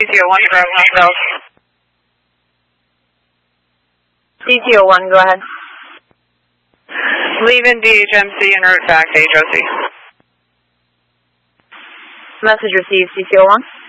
CT01, Bravo. CT01, go ahead. Leaving DHMC en route back to HOC. Message received, CT01.